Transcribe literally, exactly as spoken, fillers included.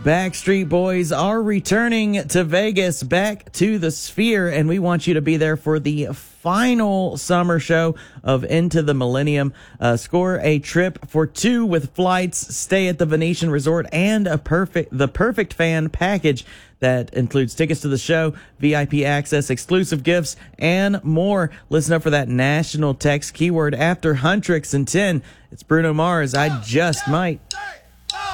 Backstreet Boys are returning to Vegas, back to the Sphere, and we want you to be there for the final summer show of Into the Millennium. Uh, score a trip for two with flights, stay at the Venetian Resort, and a perfect the perfect fan package that includes tickets to the show, V I P access, exclusive gifts, and more. Listen up for that national text keyword after Huntrix and ten. It's Bruno Mars. I just might.